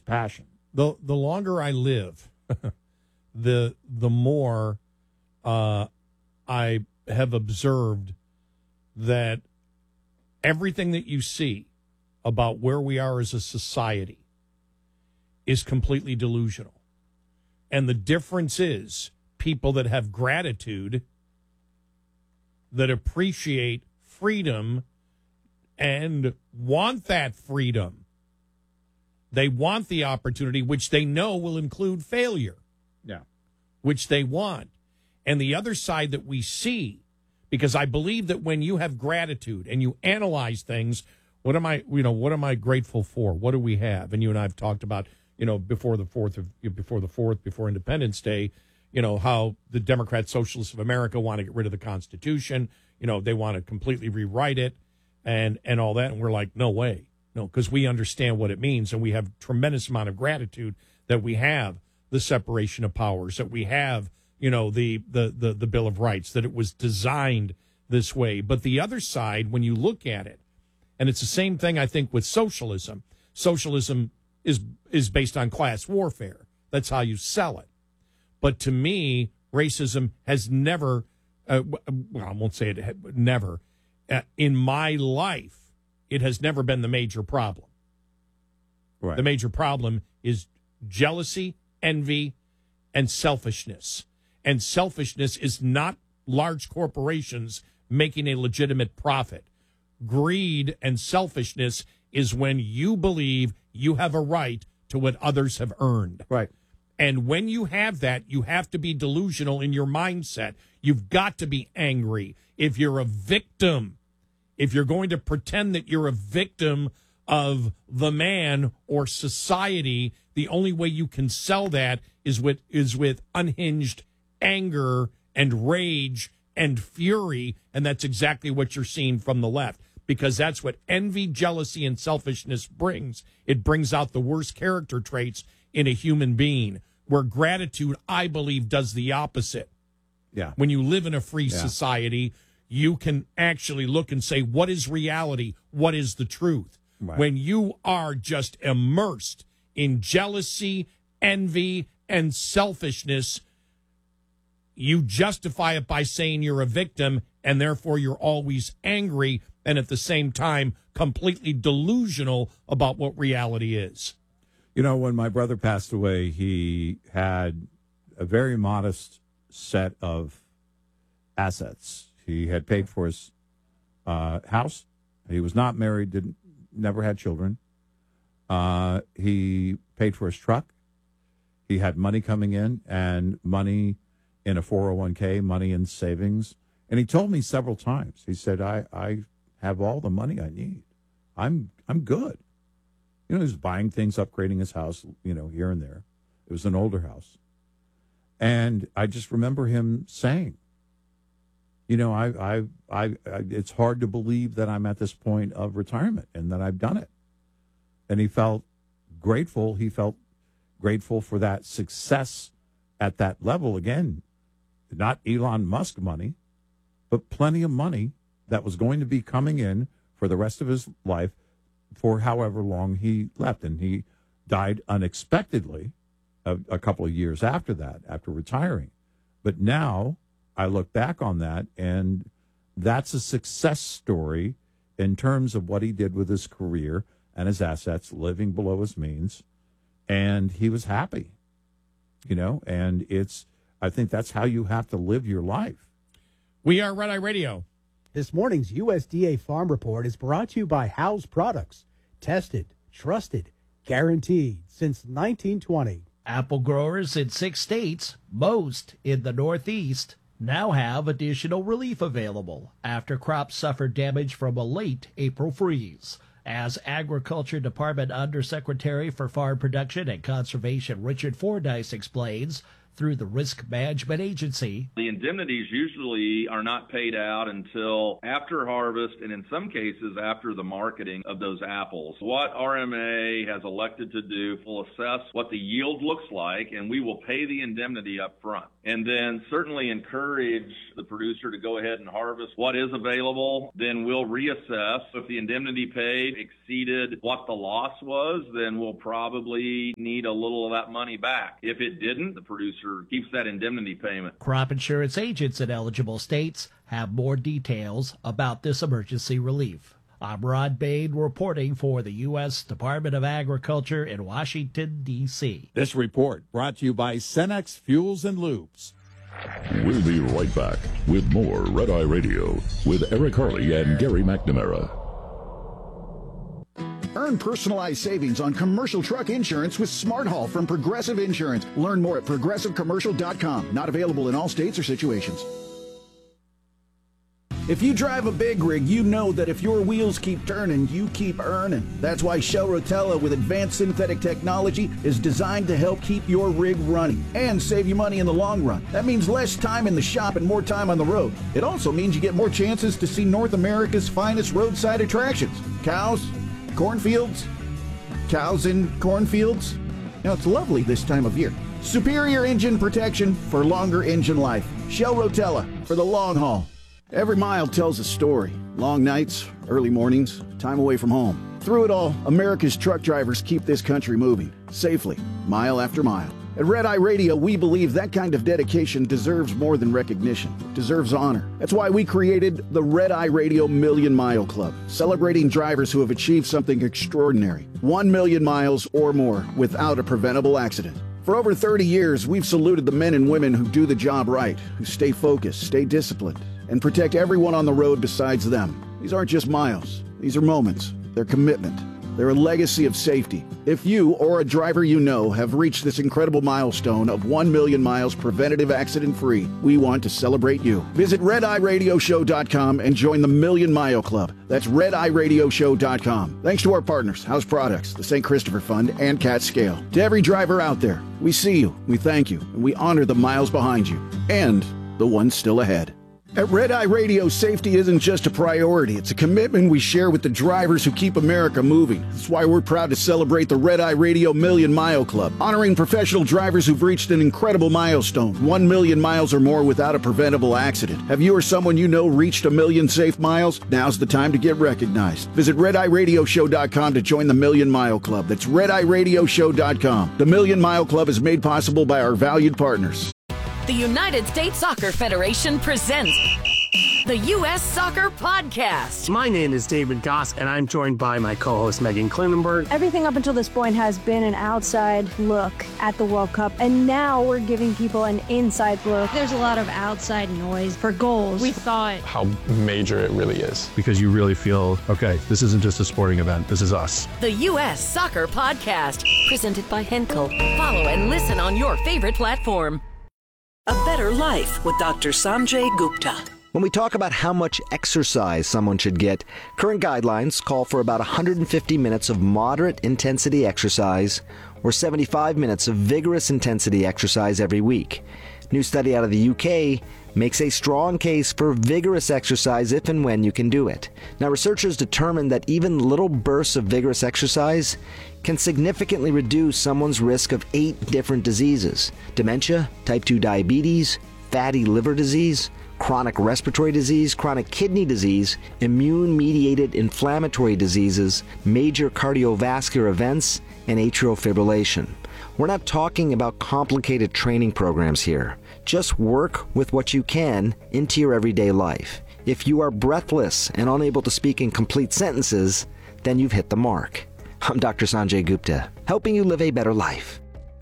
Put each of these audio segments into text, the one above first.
passion. The longer I live, the more I have observed that everything that you see about where we are as a society is completely delusional. And the difference is people that have gratitude, that appreciate freedom and want that freedom. They want the opportunity, which they know will include failure. Yeah. Which they want. And the other side that we see, because I believe that when you have gratitude and you analyze things, what am I grateful for? What do we have? And you and I have talked about, before Independence Day, how the Democrat Socialists of America want to get rid of the Constitution. They want to completely rewrite it and all that. And we're like, no way. No, because we understand what it means. And we have tremendous amount of gratitude that we have the separation of powers, that we have, the Bill of Rights, that it was designed this way. But the other side, when you look at it, and it's the same thing, I think, with socialism. Socialism is based on class warfare. That's how you sell it. But to me, racism has never, I won't say it never, in my life, it has never been the major problem. Right. The major problem is jealousy, envy, and selfishness. And selfishness is not large corporations making a legitimate profit. Greed and selfishness is when you believe you have a right to what others have earned. Right. And when you have that, you have to be delusional in your mindset. You've got to be angry. If you're a victim, if you're going to pretend that you're a victim of the man or society, the only way you can sell that is with unhinged anger and rage and fury, and that's exactly what you're seeing from the left, because that's what envy, jealousy, and selfishness brings. It brings out the worst character traits in a human being, where gratitude, I believe, does the opposite. Yeah. When you live in a free society, you can actually look and say, what is reality? What is the truth? Right. When you are just immersed in jealousy, envy, and selfishness, you justify it by saying you're a victim, and therefore you're always angry and at the same time completely delusional about what reality is. When my brother passed away, he had a very modest set of assets. He had paid for his house. He was not married, never had children. He paid for his truck. He had money coming in and money in a 401k, money in savings. And he told me several times, he said, I have all the money I need. I'm good. He was buying things, upgrading his house, here and there. It was an older house. And I just remember him saying, it's hard to believe that I'm at this point of retirement and that I've done it. And he felt grateful. He felt grateful for that success at that level. Again, not Elon Musk money, but plenty of money that was going to be coming in for the rest of his life for however long he left. And he died unexpectedly a couple of years after that, after retiring. But now I look back on that, and that's a success story in terms of what he did with his career and his assets, living below his means. And he was happy, and I think that's how you have to live your life. We are Red Eye Radio. This morning's USDA Farm Report is brought to you by House Products. Tested, trusted, guaranteed since 1920. Apple growers in 6 states, most in the Northeast, now have additional relief available after crops suffered damage from a late April freeze. As Agriculture Department Undersecretary for Farm Production and Conservation Richard Fordyce explains, through the Risk Management Agency. The indemnities usually are not paid out until after harvest and in some cases after the marketing of those apples. What RMA has elected to do will assess what the yield looks like, and we will pay the indemnity up front. And then certainly encourage the producer to go ahead and harvest what is available. Then we'll reassess. If the indemnity paid exceeded what the loss was, then we'll probably need a little of that money back. If it didn't, the producer keeps that indemnity payment. Crop insurance agents in eligible states have more details about this emergency relief. I'm Rod Bain reporting for the U.S. Department of Agriculture in Washington, D.C. This report brought to you by Cenex Fuels and Lubes. We'll be right back with more Red Eye Radio with Eric Harley and Gary McNamara. Earn personalized savings on commercial truck insurance with Smart Haul from Progressive Insurance. Learn more at progressivecommercial.com. Not available in all states or situations. If you drive a big rig, you know that if your wheels keep turning, you keep earning. That's why Shell Rotella with advanced synthetic technology is designed to help keep your rig running and save you money in the long run. That means less time in the shop and more time on the road. It also means you get more chances to see North America's finest roadside attractions. Cows, cornfields, cows in cornfields. Now, it's lovely this time of year. Superior engine protection for longer engine life. Shell Rotella for the long haul. Every mile tells a story. Long nights, early mornings, time away from home. Through it all, America's truck drivers keep this country moving, safely, mile after mile. At Red Eye Radio, we believe that kind of dedication deserves more than recognition. It deserves honor. That's why we created the Red Eye Radio Million Mile Club, celebrating drivers who have achieved something extraordinary. 1 million miles or more without a preventable accident. For over 30 years, we've saluted the men and women who do the job right, who stay focused, stay disciplined, and protect everyone on the road besides them. These aren't just miles. These are moments. They're commitment. They're a legacy of safety. If you or a driver you know have reached this incredible milestone of 1 million miles preventative accident-free, we want to celebrate you. Visit RedEyeRadioShow.com and join the Million Mile Club. That's RedEyeRadioShow.com. Thanks to our partners, House Products, the St. Christopher Fund, and Cat Scale. To every driver out there, we see you, we thank you, and we honor the miles behind you and the ones still ahead. At Red Eye Radio, safety isn't just a priority. It's a commitment we share with the drivers who keep America moving. That's why we're proud to celebrate the Red Eye Radio Million Mile Club, honoring professional drivers who've reached an incredible milestone, 1 million miles or more without a preventable accident. Have you or someone you know reached 1 million safe miles? Now's the time to get recognized. Visit RedEyeRadioShow.com to join the Million Mile Club. That's RedEyeRadioShow.com. The Million Mile Club is made possible by our valued partners. The United States Soccer Federation presents the U.S. Soccer Podcast. My name is David Goss, and I'm joined by my co-host Megan Klinenberg. Everything up until this point has been an outside look at the World Cup, and now we're giving people an inside look. There's a lot of outside noise for goals. We thought how major it really is. Because you really feel, okay, this isn't just a sporting event, this is us. The U.S. Soccer Podcast, presented by Henkel. Follow and listen on your favorite platform. A Better Life with Dr. Sanjay Gupta. When we talk about how much exercise someone should get, current guidelines call for about 150 minutes of moderate intensity exercise or 75 minutes of vigorous intensity exercise every week. New study out of the UK makes a strong case for vigorous exercise if and when you can do it. Now, researchers determined that even little bursts of vigorous exercise can significantly reduce someone's risk of 8 different diseases: dementia, type 2 diabetes, fatty liver disease, chronic respiratory disease, chronic kidney disease, immune-mediated inflammatory diseases, major cardiovascular events, and atrial fibrillation. We're not talking about complicated training programs here. Just work with what you can into your everyday life. If you are breathless and unable to speak in complete sentences, then you've hit the mark. I'm Dr. Sanjay Gupta, helping you live a better life.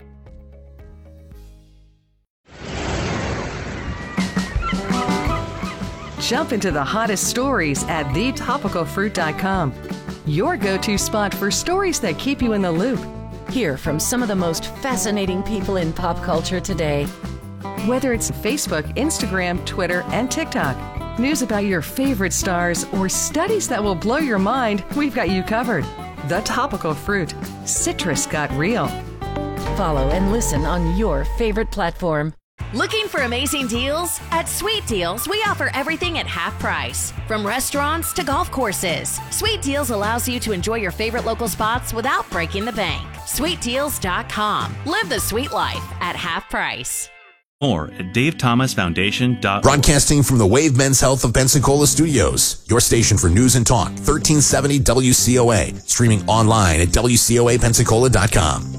Jump into the hottest stories at thetopicalfruit.com. Your go-to spot for stories that keep you in the loop. Hear from some of the most fascinating people in pop culture today. Whether it's Facebook, Instagram, Twitter, and TikTok, news about your favorite stars, or studies that will blow your mind, we've got you covered. The Topical Fruit. Citrus got real. Follow and listen on your favorite platform. Looking for amazing deals? At Sweet Deals, we offer everything at half price. From restaurants to golf courses, Sweet Deals allows you to enjoy your favorite local spots without breaking the bank. SweetDeals.com. Live the sweet life at half price. More at DaveThomasFoundation.org. Broadcasting from the Wave Men's Health of Pensacola Studios, your station for news and talk, 1370 WCOA. Streaming online at WCOAPensacola.com.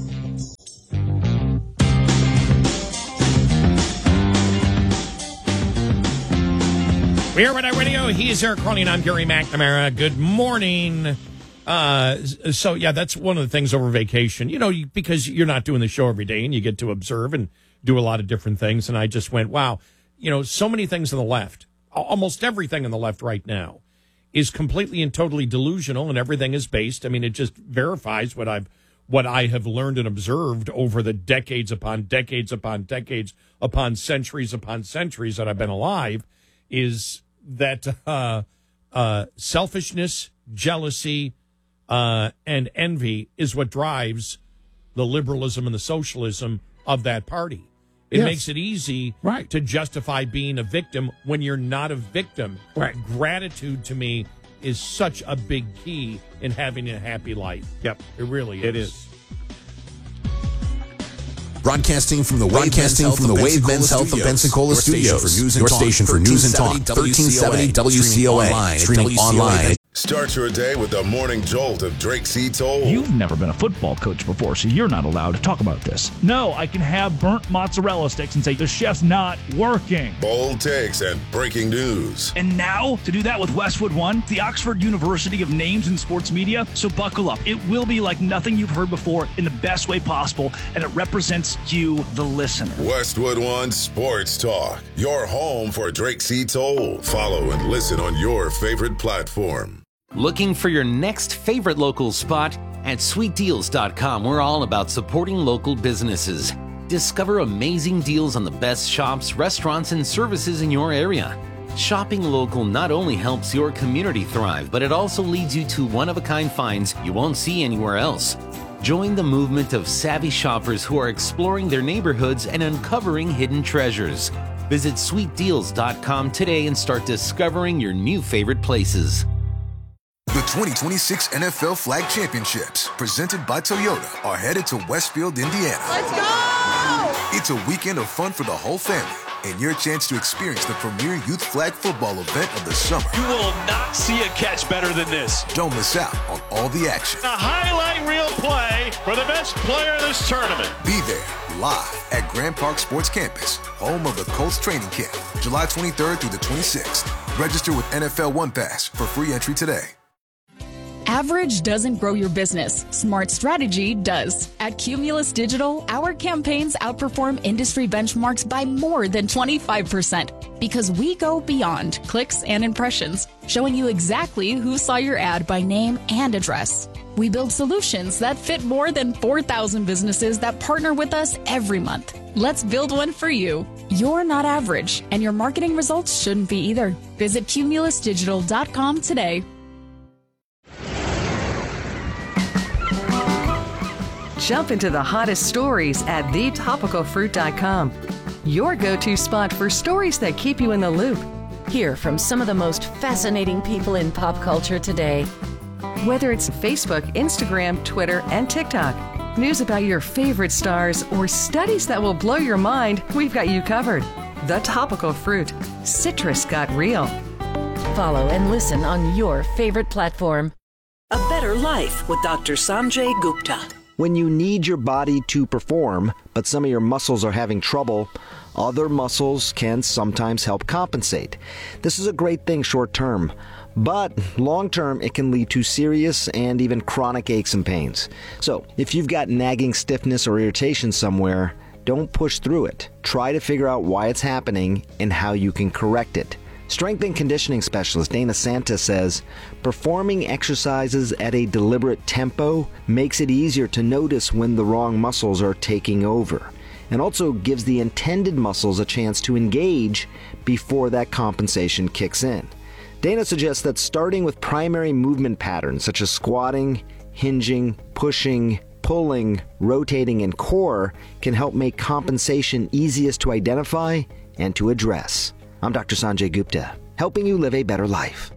We are Red Eye Radio. He is Eric Carly, and I'm Gary McNamara. Good morning. So, yeah, that's one of the things over vacation, because you're not doing the show every day and you get to observe and do a lot of different things. And I just went, wow, so many things on the left, almost everything on the left right now is completely and totally delusional, and everything is based. I mean, it just verifies what I have learned and observed over the decades upon decades upon decades upon centuries that I've been alive, is that selfishness, jealousy, and envy is what drives the liberalism and the socialism of that party. It makes it easy to justify being a victim when you're not a victim. Right. Gratitude, to me, is such a big key in having a happy life. Yep. It really is. It is. Broadcasting from the Wave Men's Health of Pensacola Studios. Your station for news and talk, 1370 WCOA. Streaming online. Start your day with the morning jolt of Drake C. Toll. You've never been a football coach before, so you're not allowed to talk about this. No, I can have burnt mozzarella sticks and say the chef's not working. Bold takes and breaking news. And now, to do that with Westwood One, the Oxford University of names in sports media. So buckle up. It will be like nothing you've heard before in the best way possible, and it represents you, the listener. Westwood One Sports Talk, your home for Drake C. Toll. Follow and listen on your favorite platform. Looking for your next favorite local spot? At SweetDeals.com, we're all about supporting local businesses. Discover amazing deals on the best shops, restaurants, and services in your area. Shopping local not only helps your community thrive, but it also leads you to one-of-a-kind finds you won't see anywhere else. Join the movement of savvy shoppers who are exploring their neighborhoods and uncovering hidden treasures. Visit SweetDeals.com today and start discovering your new favorite places. The 2026 NFL Flag Championships, presented by Toyota, are headed to Westfield, Indiana. Let's go! It's a weekend of fun for the whole family and your chance to experience the premier youth flag football event of the summer. You will not see a catch better than this. Don't miss out on all the action. A highlight reel play for the best player of this tournament. Be there live at Grand Park Sports Campus, home of the Colts training camp, July 23rd through the 26th. Register with NFL One Pass for free entry today. Average doesn't grow your business. Smart strategy does. At Cumulus Digital, our campaigns outperform industry benchmarks by more than 25% because we go beyond clicks and impressions, showing you exactly who saw your ad by name and address. We build solutions that fit more than 4,000 businesses that partner with us every month. Let's build one for you. You're not average, and your marketing results shouldn't be either. Visit cumulusdigital.com today. Jump into the hottest stories at thetopicalfruit.com. Your go-to spot for stories that keep you in the loop. Hear from some of the most fascinating people in pop culture today. Whether it's Facebook, Instagram, Twitter, and TikTok, news about your favorite stars, or studies that will blow your mind, we've got you covered. The Topical Fruit. Citrus got real. Follow and listen on your favorite platform. A Better Life with Dr. Sanjay Gupta. When you need your body to perform, but some of your muscles are having trouble, other muscles can sometimes help compensate. This is a great thing short term, but long term it can lead to serious and even chronic aches and pains. So if you've got nagging stiffness or irritation somewhere, don't push through it. Try to figure out why it's happening and how you can correct it. Strength and conditioning specialist Dana Santa says, performing exercises at a deliberate tempo makes it easier to notice when the wrong muscles are taking over, and also gives the intended muscles a chance to engage before that compensation kicks in. Dana suggests that starting with primary movement patterns such as squatting, hinging, pushing, pulling, rotating, and core can help make compensation easiest to identify and to address. I'm Dr. Sanjay Gupta, helping you live a better life.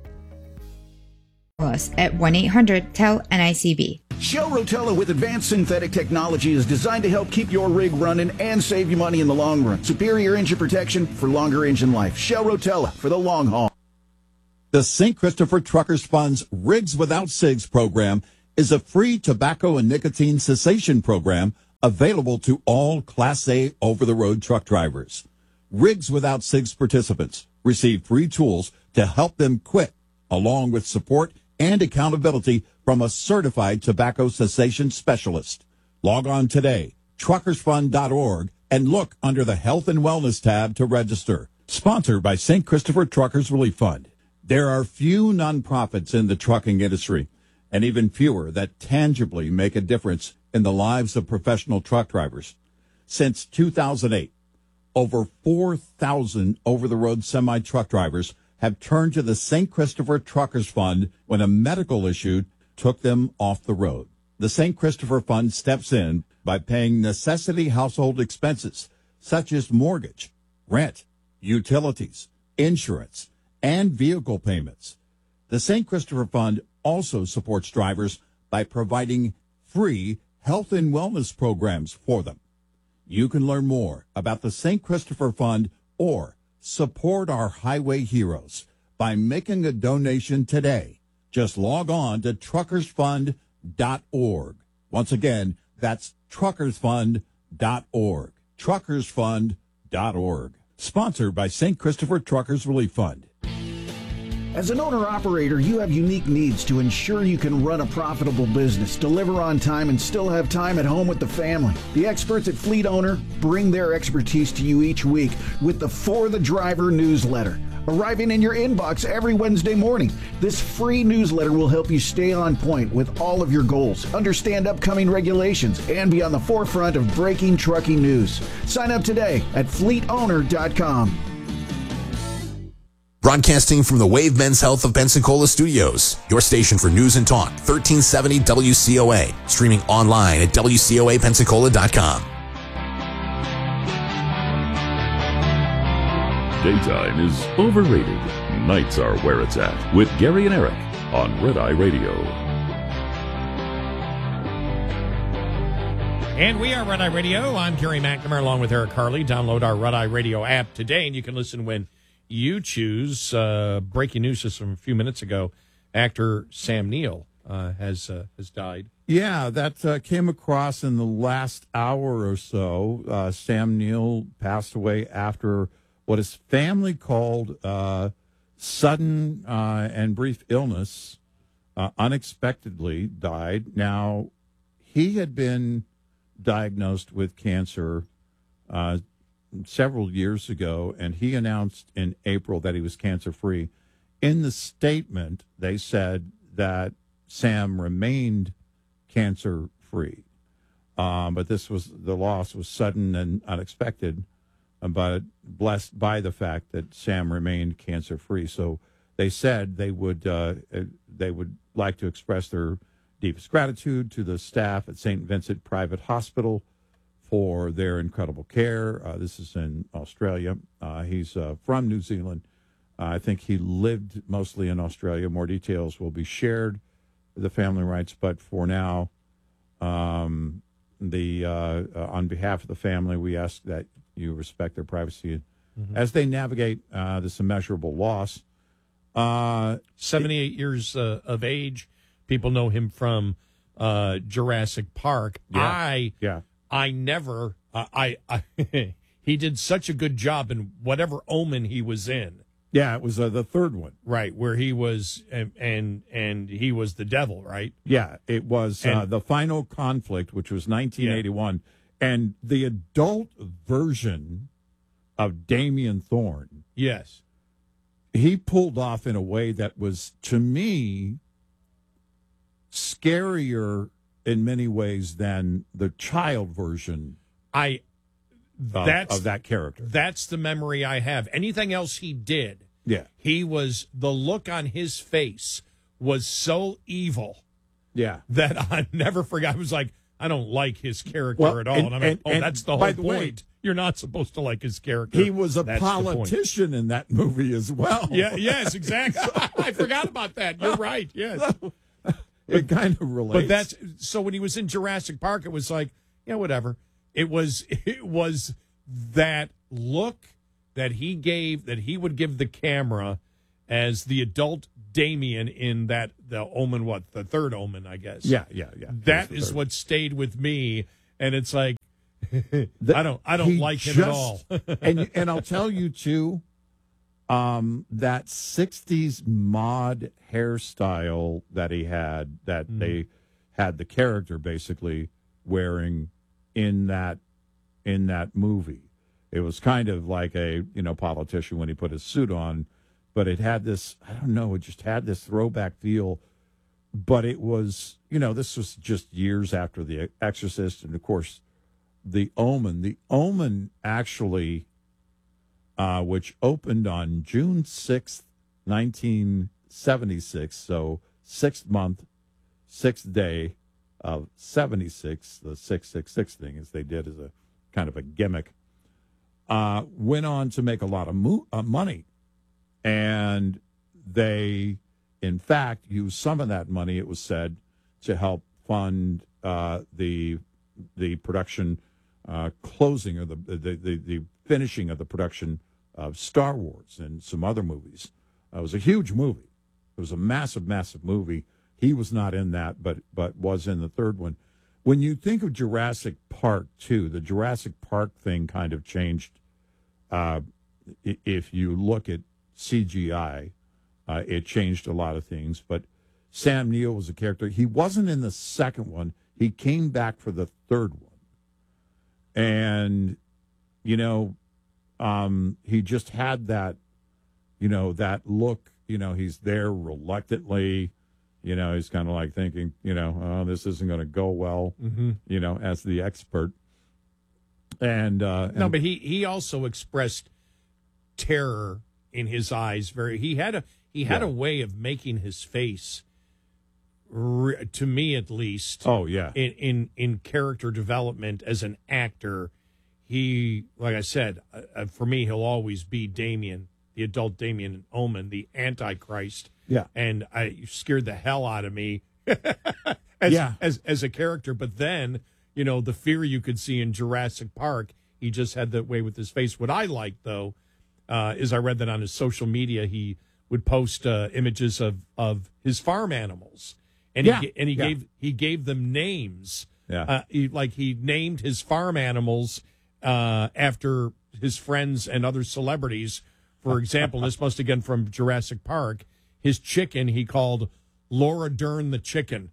Us at 1-800-TEL-NICB. Shell Rotella with advanced synthetic technology is designed to help keep your rig running and save you money in the long run. Superior engine protection for longer engine life. Shell Rotella for the long haul. The St. Christopher Truckers Fund's Rigs Without Cigs program is a free tobacco and nicotine cessation program available to all Class A over-the-road truck drivers. Rigs Without Cigs participants receive free tools to help them quit, along with support and accountability from a certified tobacco cessation specialist. Log on today, truckersfund.org, and look under the Health and Wellness tab to register. Sponsored by St. Christopher Truckers Relief Fund. There are few nonprofits in the trucking industry, and even fewer that tangibly make a difference in the lives of professional truck drivers. Since 2008, over 4,000 over-the-road semi-truck drivers have turned to the St. Christopher Truckers Fund when a medical issue took them off the road. The St. Christopher Fund steps in by paying necessity household expenses such as mortgage, rent, utilities, insurance, and vehicle payments. The St. Christopher Fund also supports drivers by providing free health and wellness programs for them. You can learn more about the St. Christopher Fund or support our highway heroes by making a donation today. Just log on to truckersfund.org. Once again, that's truckersfund.org. Truckersfund.org. Sponsored by St. Christopher Truckers Relief Fund. As an owner-operator, you have unique needs to ensure you can run a profitable business, deliver on time, and still have time at home with the family. The experts at Fleet Owner bring their expertise to you each week with the For the Driver newsletter, arriving in your inbox every Wednesday morning. This free newsletter will help you stay on point with all of your goals, understand upcoming regulations, and be on the forefront of breaking trucking news. Sign up today at fleetowner.com. Broadcasting from the Wave Men's Health of Pensacola Studios, your station for news and talk, 1370 WCOA, streaming online at WCOAPensacola.com. Daytime is overrated. Nights are where it's at. With Gary and Eric on Red Eye Radio. And we are Red Eye Radio. I'm Gary McNamara along with Eric Harley. Download our Red Eye Radio app today, and you can listen when you choose. Breaking news just from a few minutes ago, actor Sam Neill has died. Yeah, that came across in the last hour or so. Sam Neill passed away after what his family called sudden and brief illness, unexpectedly died. Now, he had been diagnosed with cancer several years ago, and he announced in April that he was cancer-free. In the statement, they said that Sam remained cancer-free, but the loss was sudden and unexpected, but blessed by the fact that Sam remained cancer-free. So they said they would like to express their deepest gratitude to the staff at St. Vincent Private Hospital for their incredible care. This is in Australia. He's from New Zealand. I think he lived mostly in Australia. More details will be shared with the family rights, but for now, on behalf of the family, we ask that you respect their privacy as they navigate this immeasurable loss. 78 years of age. People know him from Jurassic Park. Yeah. He did such a good job in whatever Omen he was in. Yeah, it was the third one. Right, where he was, and he was the devil, right? Yeah, it was The Final Conflict, which was 1981. Yeah. And the adult version of Damien Thorne. Yes. He pulled off in a way that was, to me, scarier in many ways than the child version of that character. That's the memory I have. Anything else he did, the look on his face was so evil that I never forgot. I was like, I don't like his character at all. And I'm like, that's the whole point. You're not supposed to like his character. He was a politician in that movie as well. Yes, exactly. I forgot about that. You're right. Yes. It kind of relates. But so when he was in Jurassic Park, it was like, yeah, whatever. It was that look that he gave, that he would give the camera as the adult Damien in the Omen, the third Omen, I guess. Yeah. That is what stayed with me, and it's like I don't like him at all. and I'll tell you too, that 60s mod hairstyle that he had, that they had the character basically wearing in that movie. It was kind of like a politician when he put his suit on. But it had this, I don't know, it just had this throwback feel. But it was, this was just years after The Exorcist. And, of course, The Omen. The Omen actually, which opened on June 6th, 1976. So 6th month, 6th day of 76, the 666 thing, as they did as a kind of a gimmick, went on to make a lot of money. And they, in fact, used some of that money, it was said, to help fund the production closing, or the finishing of the production of Star Wars and some other movies. It was a huge movie. It was a massive, massive movie. He was not in that, but was in the third one. When you think of Jurassic Park, too, the Jurassic Park thing kind of changed. If you look at CGI, it changed a lot of things. But Sam Neill was a character. He wasn't in the second one. He came back for the third one. And, he just had that, that look. He's there reluctantly. He's kind of like thinking, oh, this isn't going to go well, as the expert. And no, but he also expressed terror in his eyes. He had a way of making his face, to me at least. Oh yeah. In character development as an actor, he, like I said, for me, he'll always be Damien, the adult Damien in Omen, the Antichrist. Yeah. And I scared the hell out of me as a character. But then, the fear you could see in Jurassic Park, he just had that way with his face. What I liked, though, is I read that on his social media, he would post images of his farm animals, and he gave them names. Yeah. He named his farm animals after his friends and other celebrities. For example, this must have been from Jurassic Park. His chicken he called Laura Dern the chicken.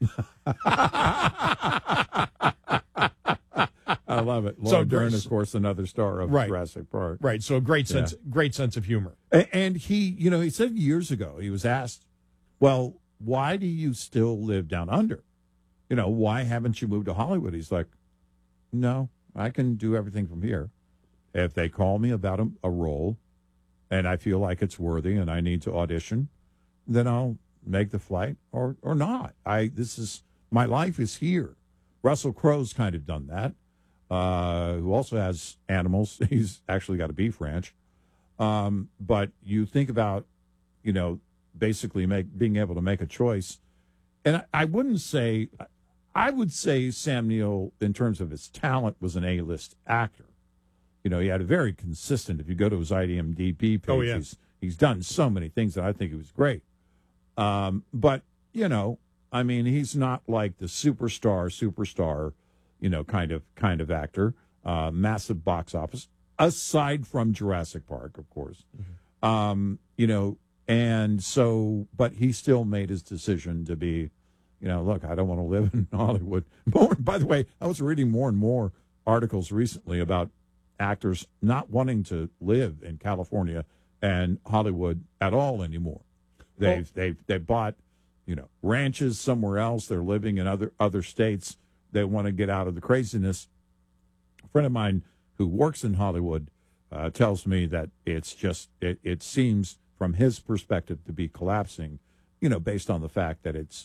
I love it. Laura Dern, of course, another star of Jurassic Park. Right. So a great sense of humor. And he, he said years ago, he was asked, well, why do you still live down under? Why haven't you moved to Hollywood? He's like, no, I can do everything from here. If they call me about a role and I feel like it's worthy and I need to audition, then I'll make the flight or not. My life is here. Russell Crowe's kind of done that. Who also has animals. He's actually got a beef ranch. But you think about, basically being able to make a choice. And I would say Sam Neill, in terms of his talent, was an A-list actor. He had a very consistent, if you go to his IMDb page, he's done so many things that I think he was great. But, he's not like the superstar, kind of actor, massive box office, aside from Jurassic Park, of course. Mm-hmm. And so, but he still made his decision to be, look, I don't want to live in Hollywood. By the way, I was reading more and more articles recently about actors not wanting to live in California and Hollywood at all anymore. They've bought, ranches somewhere else. They're living in other states. They want to get out of the craziness. A friend of mine who works in Hollywood tells me that it's just, it seems from his perspective to be collapsing, based on the fact that it's,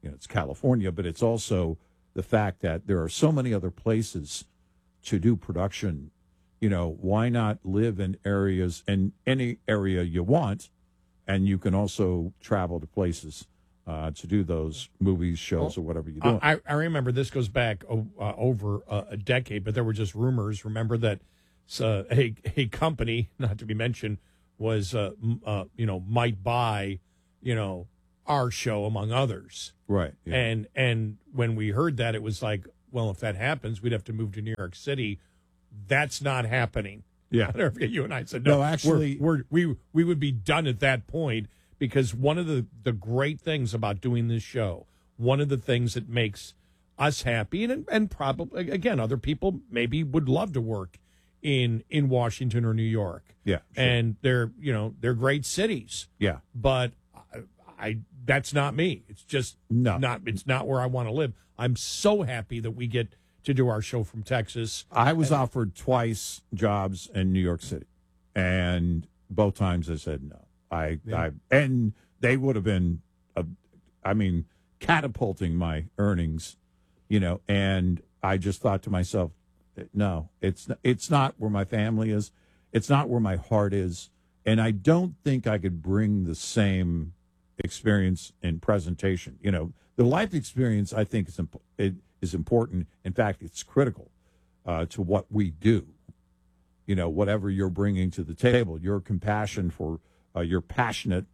it's California, but it's also the fact that there are so many other places to do production. Why not live in areas, in any area you want, and you can also travel to places to do those movies, shows, or whatever you do. I remember this goes back over a decade, but there were just rumors. Remember that a company, not to be mentioned, was might buy our show among others, right? Yeah. And when we heard that, it was like, well, if that happens, we'd have to move to New York City. That's not happening. Yeah, I never forget you and I said no. Actually, we would be done at that point, because one of the great things about doing this show, one of the things that makes us happy, and probably again other people maybe would love to work in Washington or New York. Yeah, sure. And they're great cities. Yeah, but I that's not me. It's just not. It's not where I want to live. I'm so happy that we get to do our show from Texas. I was offered twice jobs in New York City, and both times I said no. And they would have been, catapulting my earnings, and I just thought to myself, no, it's not where my family is. It's not where my heart is. And I don't think I could bring the same experience in presentation. The life experience, I think, is important. In fact, it's critical to what we do. Whatever you're bringing to the table, your compassion for, your passion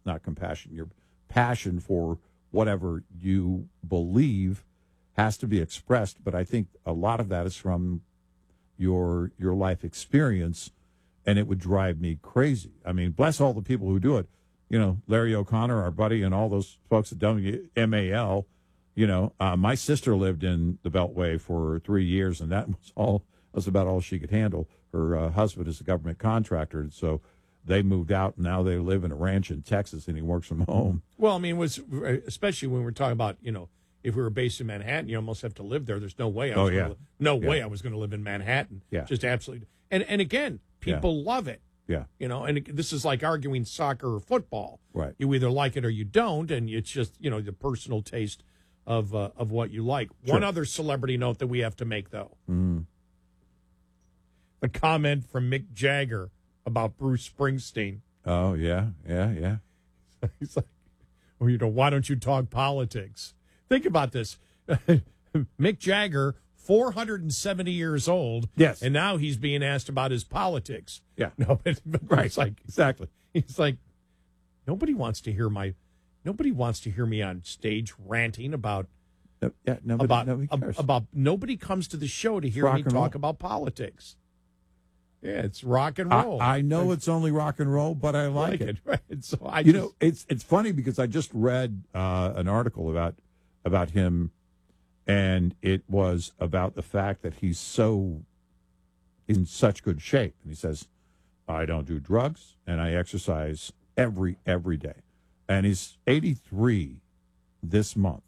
for whatever you believe has to be expressed. But I think a lot of that is from your life experience, and it would drive me crazy. I mean, bless all the people who do it. Larry O'Connor, our buddy, and all those folks at WMAL. My sister lived in the Beltway for 3 years, and that was about all she could handle. Her husband is a government contractor, and so they moved out, and now they live in a ranch in Texas, and he works from home. Well, I mean, especially when we're talking about, if we were based in Manhattan, you almost have to live there. There's no way. I was going to live in Manhattan. Yeah. Just absolutely. And again, people love it. Yeah. And this is like arguing soccer or football. Right. You either like it or you don't, and it's just, the personal taste of what you like. Sure. One other celebrity note that we have to make, though. A comment from Mick Jagger about Bruce Springsteen. Oh, yeah. He's like, why don't you talk politics? Think about this. Mick Jagger, 470 years old. Yes. And now he's being asked about his politics. Yeah. No, right. It's like, exactly. He's like, nobody wants to hear me on stage ranting about nobody comes to the show to hear me talk about politics. Yeah, it's rock and roll. I know it's only rock and roll, but I like it. Right? So it's funny because I just read an article about him, and it was about the fact that he's in such good shape. And he says, I don't do drugs, and I exercise every day. And he's 83 this month.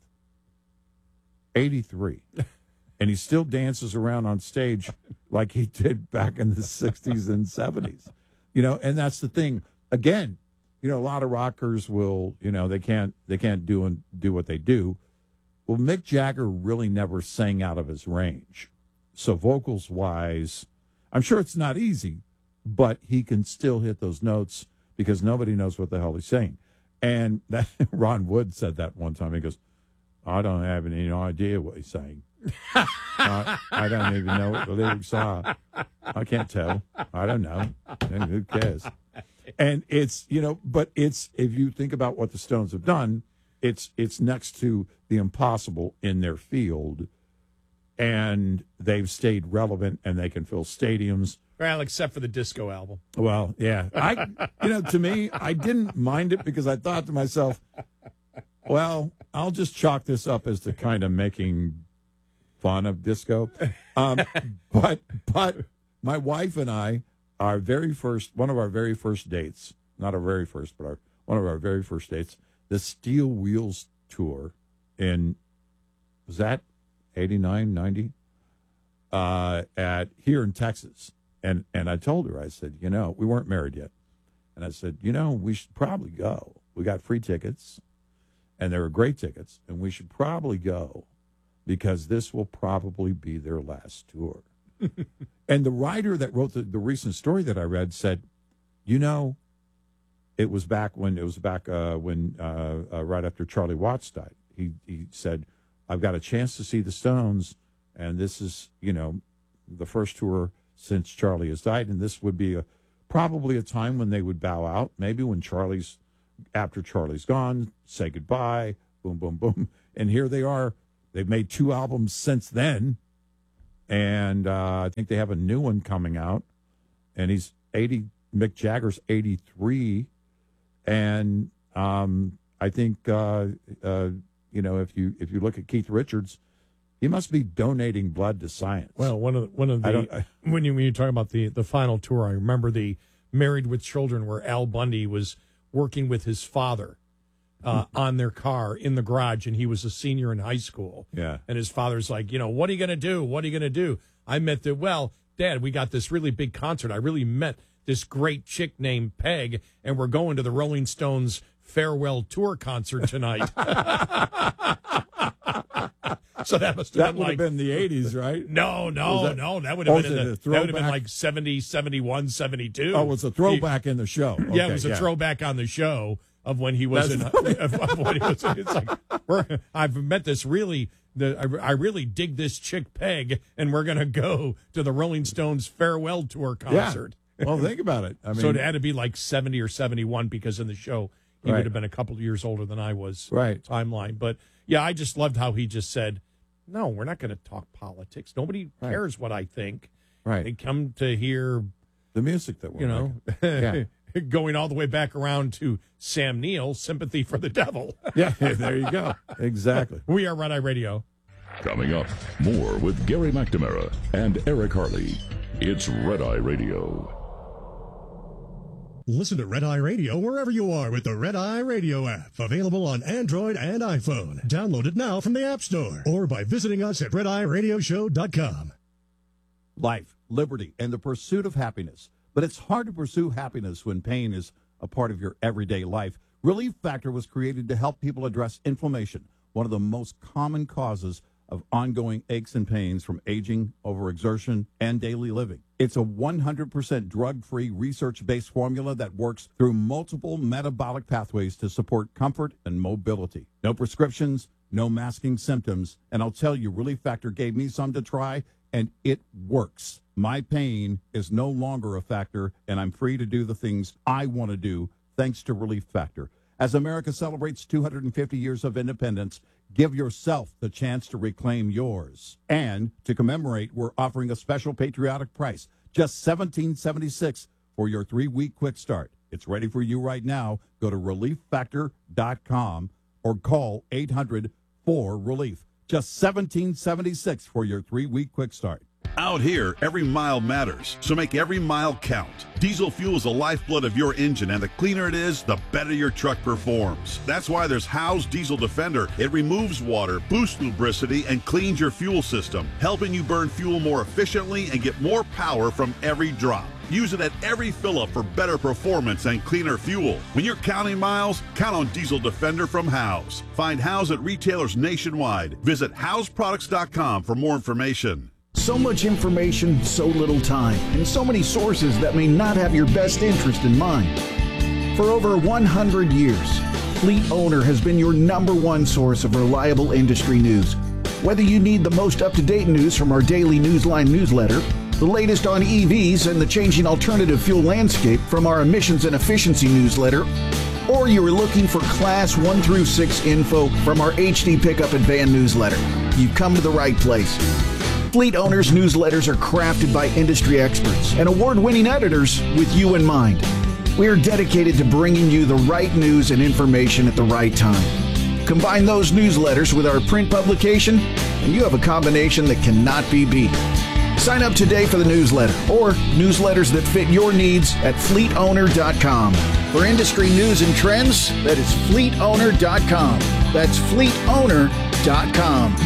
83. And he still dances around on stage like he did back in the 60s and 70s. And that's the thing. Again, a lot of rockers will, they can't do what they do. Well, Mick Jagger really never sang out of his range. So vocals wise, I'm sure it's not easy, but he can still hit those notes because nobody knows what the hell he's saying. And Ron Wood said that one time. He goes, I don't have any idea what he's saying. I don't even know what the lyrics are. I can't tell. I don't know. And who cares? And it's, but it's, if you think about what the Stones have done, it's next to the impossible in their field, and they've stayed relevant, and they can fill stadiums. Well, except for the disco album. Well, yeah. To me, I didn't mind it because I thought to myself, well, I'll just chalk this up as to kind of making fun of disco. But my wife and I, one of our very first dates, not our very first, but one of our very first dates, the Steel Wheels tour was that 89, 90? Here in Texas. And I told her, I said, we weren't married yet. And I said, we should probably go. We got free tickets. and they were great tickets, and we should probably go because this will probably be their last tour. And the writer that wrote the recent story that I read said, it was back when right after Charlie Watts died. He said, I've got a chance to see the Stones, and this is, the first tour since Charlie has died, and this would be probably a time when they would bow out, maybe when after Charlie's gone, say goodbye, boom, boom, boom. And here they are. They've made 2 albums since then, and I think they have a new one coming out, and he's 80, Mick Jagger's 83, and I think, if you look at Keith Richards, he must be donating blood to science. Well, one of the when you talk about the final tour, I remember the Married with Children where Al Bundy was working with his father on their car in the garage, and he was a senior in high school. Yeah, and his father's like, what are you going to do? What are you going to do? I met Dad, we got this really big concert. I really met this great chick named Peg, and we're going to the Rolling Stones farewell tour concert tonight. So that must have been the 80s, right? No. That would have been like 70, 71, 72. Oh, it was a throwback in the show. Okay, yeah, it was a throwback on the show of when he was of when he was. It's like I've met this really. I really dig this chick Peg, and we're gonna go to the Rolling Stones farewell tour concert. Yeah. Well, think about it. I mean, so it had to be like 70 or 71 because in the show he would have been a couple of years older than I was. Right. Timeline, but yeah, I just loved how he just said, "No, we're not going to talk politics. Nobody cares what I think. Right. They come to hear the music that we're going all the way back around to Sam Neill, Sympathy for the Devil." Yeah, there you go. Exactly. We are Red Eye Radio. Coming up, more with Gary McNamara and Eric Harley. It's Red Eye Radio. Listen to Red Eye Radio wherever you are with the Red Eye Radio app. Available on Android and iPhone. Download it now from the App Store or by visiting us at RedEyeRadioshow.com. Life, liberty, and the pursuit of happiness. But it's hard to pursue happiness when pain is a part of your everyday life. Relief Factor was created to help people address inflammation, one of the most common causes of ongoing aches and pains from aging, overexertion, and daily living. It's a 100% drug-free, research-based formula that works through multiple metabolic pathways to support comfort and mobility. No prescriptions, no masking symptoms, and I'll tell you, Relief Factor gave me some to try, and it works. My pain is no longer a factor, and I'm free to do the things I want to do thanks to Relief Factor. As America celebrates 250 years of independence, give yourself the chance to reclaim yours. And to commemorate, we're offering a special patriotic price, just $17.76 for your 3-week quick start. It's ready for you right now. Go to ReliefFactor.com or call 800-4RELIEF. Just $17.76 for your 3-week quick start. Out here, every mile matters, so make every mile count. Diesel fuel is the lifeblood of your engine, and the cleaner it is, the better your truck performs. That's why there's Howe's Diesel Defender. It removes water, boosts lubricity, and cleans your fuel system, helping you burn fuel more efficiently and get more power from every drop. Use it at every fill-up for better performance and cleaner fuel. When you're counting miles, count on Diesel Defender from Howe's. Find Howe's at retailers nationwide. Visit Howe'sProducts.com for more information. So much information, so little time, and so many sources that may not have your best interest in mind. For over 100 years, Fleet Owner has been your #1 source of reliable industry news. Whether you need the most up-to-date news from our daily Newsline newsletter, the latest on EVs and the changing alternative fuel landscape from our emissions and efficiency newsletter, or you are looking for Class 1 through 6 info from our HD Pickup and Van newsletter, you've come to the right place. Fleet Owners newsletters are crafted by industry experts and award-winning editors with you in mind. We are dedicated to bringing you the right news and information at the right time. Combine those newsletters with our print publication, and you have a combination that cannot be beat. Sign up today for the newsletter or newsletters that fit your needs at fleetowner.com. For industry news and trends, that is fleetowner.com. That's fleetowner.com.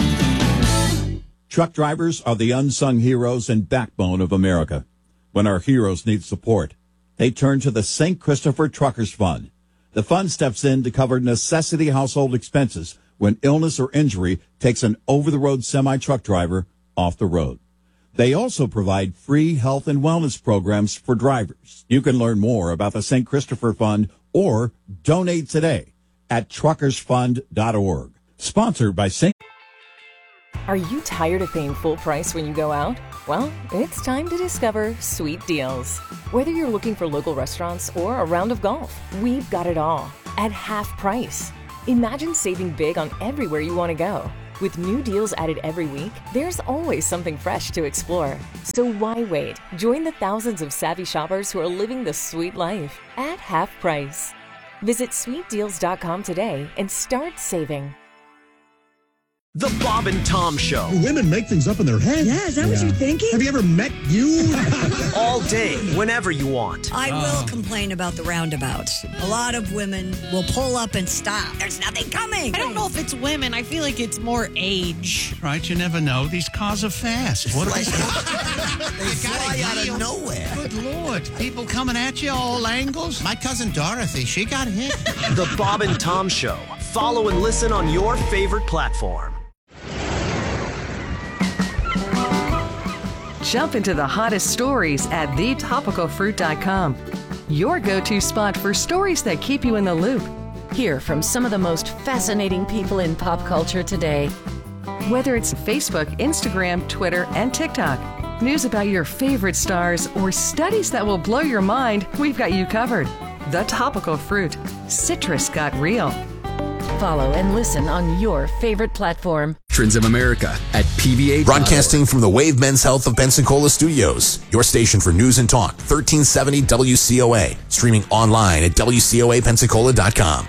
Truck drivers are the unsung heroes and backbone of America. When our heroes need support, they turn to the St. Christopher Truckers Fund. The fund steps in to cover necessity household expenses when illness or injury takes an over-the-road semi-truck driver off the road. They also provide free health and wellness programs for drivers. You can learn more about the St. Christopher Fund or donate today at truckersfund.org. Sponsored by St. Are you tired of paying full price when you go out? Well, it's time to discover Sweet Deals. Whether you're looking for local restaurants or a round of golf, we've got it all at half price. Imagine saving big on everywhere you want to go. With new deals added every week, there's always something fresh to explore. So why wait? Join the thousands of savvy shoppers who are living the sweet life at half price. Visit sweetdeals.com today and start saving. The Bob and Tom Show. Women make things up in their head. Yeah, is that what you're thinking? Have you ever met you? All day, whenever you want. I will complain about the roundabouts. A lot of women will pull up and stop. There's nothing coming. I don't know if it's women. I feel like it's more age. Right, you never know. These cars are fast. What They fly out of nowhere. Good Lord. People coming at you all angles. My cousin Dorothy, she got hit. The Bob and Tom Show. Follow and listen on your favorite platform. Jump into the hottest stories at thetopicalfruit.com. Your go-to spot for stories that keep you in the loop. Hear from some of the most fascinating people in pop culture today. Whether it's Facebook, Instagram, Twitter, and TikTok, news about your favorite stars, or studies that will blow your mind, we've got you covered. The Topical Fruit. Citrus got real. Follow and listen on your favorite platform. Trends of America at PBA. Broadcasting from the Wave Men's Health of Pensacola Studios. Your station for news and talk. 1370 WCOA. Streaming online at WCOAPensacola.com.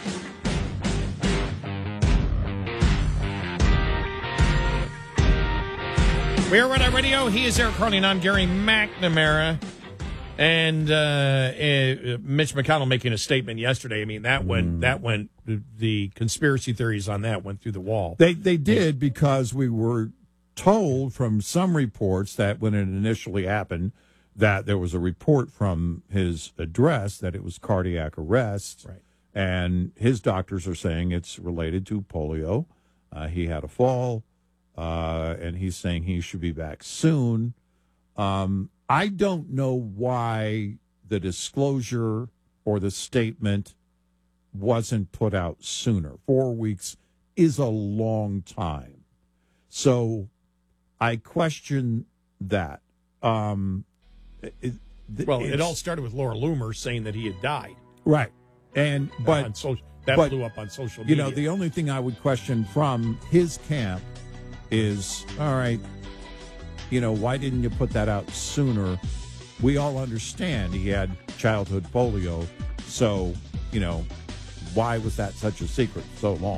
We are Red Eye Radio. He is Eric Carney and I'm Gary McNamara. And Mitch McConnell making a statement yesterday. I mean, that went. The conspiracy theories on that went through the wall. They did, because we were told from some reports that when it initially happened, that there was a report from his address that it was cardiac arrest, right? And his doctors are saying it's related to polio. He had a fall, and he's saying he should be back soon. I don't know why the disclosure or the statement wasn't put out sooner. 4 weeks is a long time. So I question that. It all started with Laura Loomer saying that he had died. Right. But blew up on social media. You know, the only thing I would question from his camp is, all right, you know, why didn't you put that out sooner? We all understand he had childhood polio. So, you know, why was that such a secret so long?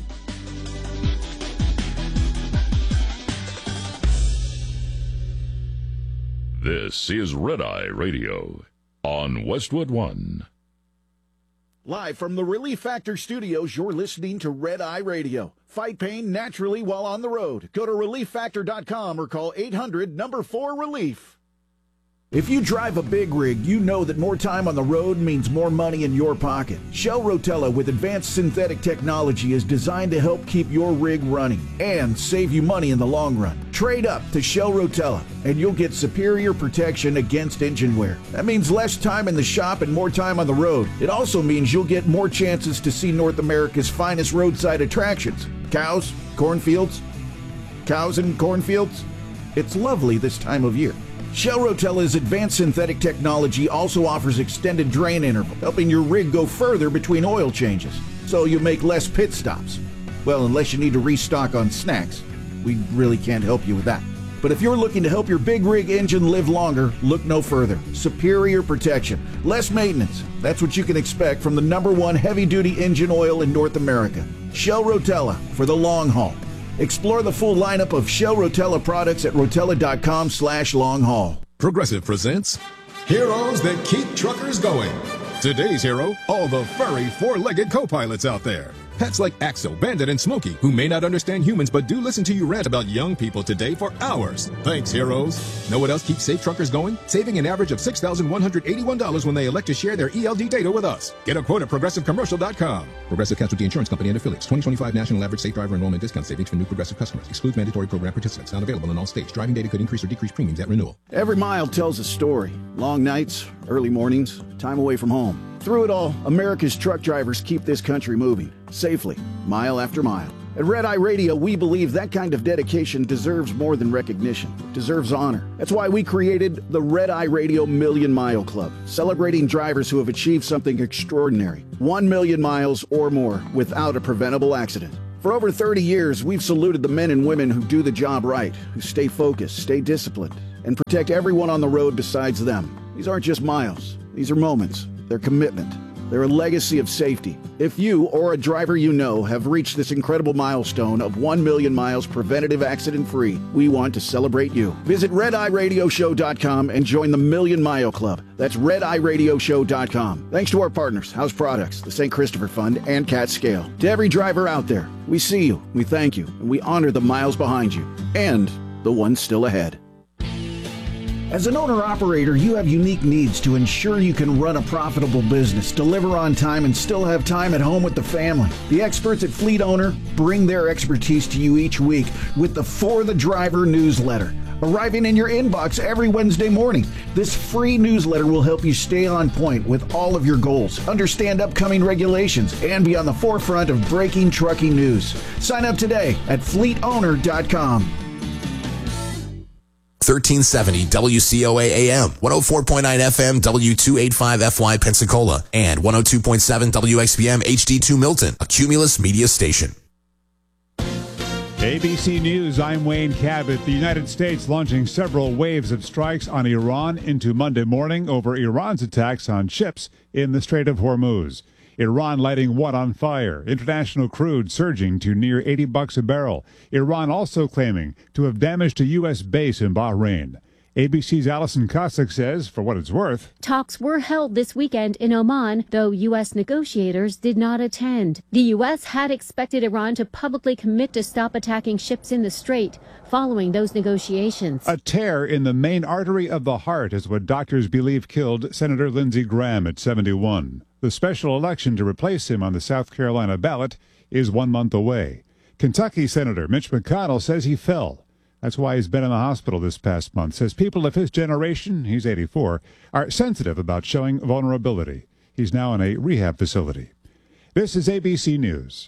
This is Red Eye Radio on Westwood One. Live from the Relief Factor Studios, you're listening to Red Eye Radio. Fight pain naturally while on the road. Go to ReliefFactor.com or call 800-4RELIEF. If you drive a big rig, you know that more time on the road means more money in your pocket. Shell Rotella with advanced synthetic technology is designed to help keep your rig running and save you money in the long run. Trade up to Shell Rotella and you'll get superior protection against engine wear. That means less time in the shop and more time on the road. It also means you'll get more chances to see North America's finest roadside attractions. Cows, cornfields, cows and cornfields. It's lovely this time of year. Shell Rotella's advanced synthetic technology also offers extended drain interval, helping your rig go further between oil changes, so you make less pit stops. Well, unless you need to restock on snacks. We really can't help you with that. But if you're looking to help your big rig engine live longer, look no further. Superior protection, less maintenance. That's what you can expect from the #1 heavy-duty engine oil in North America. Shell Rotella for the long haul. Explore the full lineup of Shell Rotella products at rotella.com/long-haul. Progressive presents Heroes That Keep Truckers Going. Today's hero, all the furry four-legged co-pilots out there. Pets like Axel, Bandit, and Smokey, who may not understand humans but do listen to you rant about young people today for hours. Thanks, heroes. Know what else keeps safe truckers going? Saving an average of $6,181 when they elect to share their ELD data with us. Get a quote at ProgressiveCommercial.com. Progressive Casualty Insurance Company and Affiliates. 2025 National Average Safe Driver Enrollment Discount Savings for new Progressive customers. Excludes mandatory program participants. Not available in all states. Driving data could increase or decrease premiums at renewal. Every mile tells a story. Long nights, early mornings, time away from home. Through it all, America's truck drivers keep this country moving, safely, mile after mile. At Red Eye Radio, we believe that kind of dedication deserves more than recognition. It deserves honor. That's why we created the Red Eye Radio Million Mile Club, celebrating drivers who have achieved something extraordinary. 1 million miles or more without a preventable accident. For over 30 years, we've saluted the men and women who do the job right, who stay focused, stay disciplined, and protect everyone on the road besides them. These aren't just miles. These are moments. They're commitment. They're a legacy of safety. If you or a driver you know have reached this incredible milestone of 1 million miles preventative accident-free, we want to celebrate you. Visit RedEyeRadioShow.com and join the Million Mile Club. That's RedEyeRadioShow.com. Thanks to our partners, House Products, the St. Christopher Fund, and Cat Scale. To every driver out there, we see you, we thank you, and we honor the miles behind you and the ones still ahead. As an owner-operator, you have unique needs to ensure you can run a profitable business, deliver on time, and still have time at home with the family. The experts at Fleet Owner bring their expertise to you each week with the For the Driver newsletter, arriving in your inbox every Wednesday morning. This free newsletter will help you stay on point with all of your goals, understand upcoming regulations, and be on the forefront of breaking trucking news. Sign up today at fleetowner.com. 1370 WCOA AM, 104.9 FM W285FY Pensacola, and 102.7 WXBM HD2 Milton, a Cumulus media station. ABC News, I'm Wayne Cabot. The United States launching several waves of strikes on Iran into Monday morning over Iran's attacks on ships in the Strait of Hormuz. Iran lighting what on fire? International crude surging to near $80 a barrel. Iran also claiming to have damaged a U.S. base in Bahrain. ABC's Allison Cossack says, for what it's worth, talks were held this weekend in Oman, though U.S. negotiators did not attend. The U.S. had expected Iran to publicly commit to stop attacking ships in the strait following those negotiations. A tear in the main artery of the heart is what doctors believe killed Senator Lindsey Graham at 71. The special election to replace him on the South Carolina ballot is 1 month away. Kentucky Senator Mitch McConnell says he fell. That's why he's been in the hospital this past month. Says people of his generation, he's 84, are sensitive about showing vulnerability. He's now in a rehab facility. This is ABC News.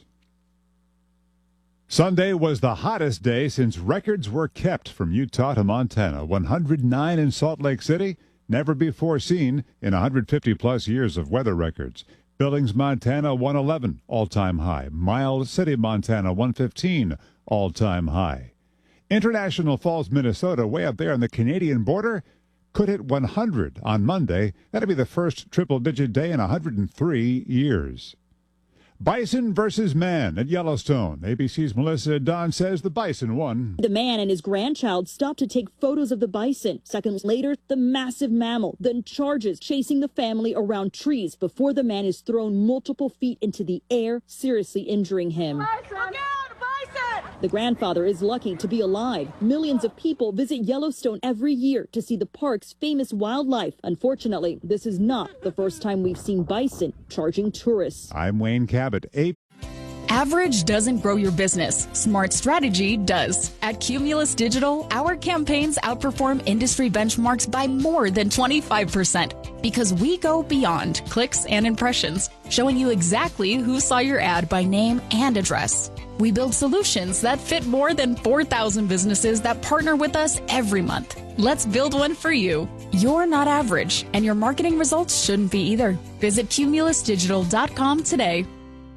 Sunday was the hottest day since records were kept from Utah to Montana. 109 in Salt Lake City, never before seen in 150-plus years of weather records. Billings, Montana, 111, all-time high. Miles City, Montana, 115, all-time high. International Falls, Minnesota, way up there on the Canadian border, could hit 100 on Monday. That'll be the first triple-digit day in 103 years. Bison versus man at Yellowstone. ABC's Melissa Don says the bison won. The man and his grandchild stopped to take photos of the bison. Seconds later, the massive mammal then charges, chasing the family around trees before the man is thrown multiple feet into the air, seriously injuring him. Bison! The grandfather is lucky to be alive. Millions of people visit Yellowstone every year to see the park's famous wildlife. Unfortunately, this is not the first time we've seen bison charging tourists. I'm Wayne Cabot. Average doesn't grow your business. Smart strategy does. At Cumulus Digital, our campaigns outperform industry benchmarks by more than 25% because we go beyond clicks and impressions, showing you exactly who saw your ad by name and address. We build solutions that fit more than 4,000 businesses that partner with us every month. Let's build one for you. You're not average, and your marketing results shouldn't be either. Visit cumulusdigital.com today.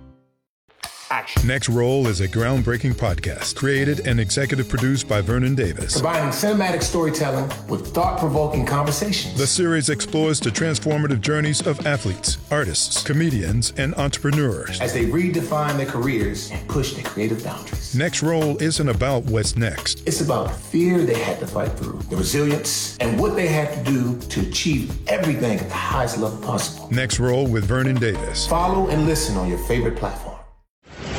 Action. Next Roll is a groundbreaking podcast created and executive produced by Vernon Davis. Combining cinematic storytelling with thought-provoking conversations. The series explores the transformative journeys of athletes, artists, comedians, and entrepreneurs as they redefine their careers and push their creative boundaries. Next Roll isn't about what's next. It's about the fear they had to fight through, the resilience, and what they had to do to achieve everything at the highest level possible. Next Roll with Vernon Davis. Follow and listen on your favorite platform.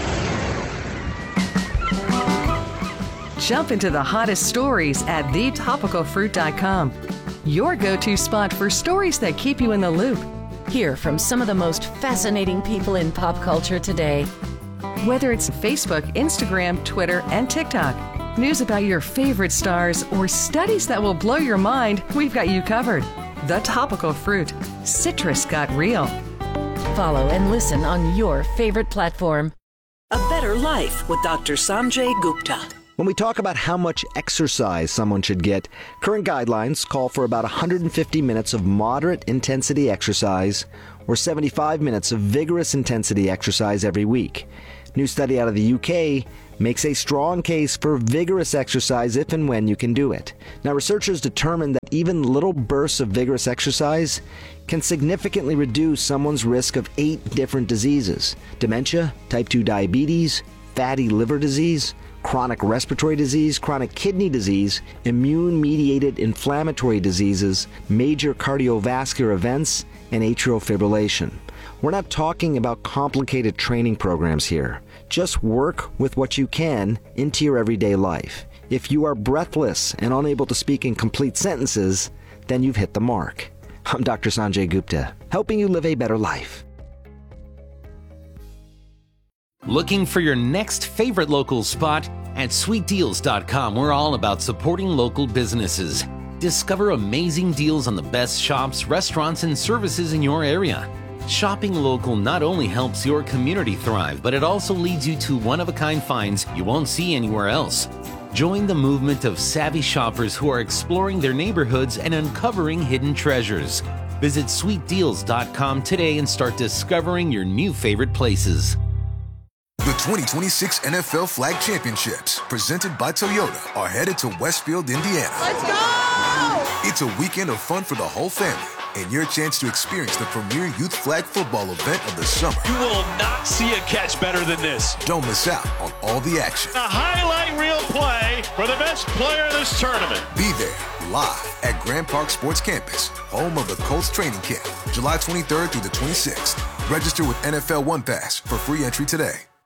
Jump into the hottest stories at thetopicalfruit.com. Your go-to spot for stories that keep you in the loop. Hear from some of the most fascinating people in pop culture today. Whether it's Facebook, Instagram, Twitter, and TikTok, news about your favorite stars, or studies that will blow your mind, we've got you covered. The Topical Fruit. Citrus got real. Follow and listen on your favorite platform. A Better Life with Dr. Sanjay Gupta. When we talk about how much exercise someone should get, current guidelines call for about 150 minutes of moderate intensity exercise or 75 minutes of vigorous intensity exercise every week. New study out of the UK makes a strong case for vigorous exercise if and when you can do it. Now, researchers determined that even little bursts of vigorous exercise can significantly reduce someone's risk of 8 different diseases: dementia, type 2 diabetes, fatty liver disease, chronic respiratory disease, chronic kidney disease, immune-mediated inflammatory diseases, major cardiovascular events, and atrial fibrillation. We're not talking about complicated training programs here. Just work with what you can into your everyday life. If you are breathless and unable to speak in complete sentences, then you've hit the mark. I'm Dr. Sanjay Gupta, helping you live a better life. Looking for your next favorite local spot? At sweetdeals.com, we're all about supporting local businesses. Discover amazing deals on the best shops, restaurants, and services in your area. Shopping local not only helps your community thrive, but it also leads you to one-of-a-kind finds you won't see anywhere else. Join the movement of savvy shoppers who are exploring their neighborhoods and uncovering hidden treasures. Visit sweetdeals.com today and start discovering your new favorite places. The 2026 NFL Flag Championships, presented by Toyota, are headed to Westfield, Indiana. Let's go! It's a weekend of fun for the whole family and your chance to experience the premier youth flag football event of the summer. You will not see a catch better than this. Don't miss out on all the action. A highlight reel play for the best player in this tournament. Be there live at Grand Park Sports Campus, home of the Colts training camp, July 23rd through the 26th. Register with NFL One Pass for free entry today.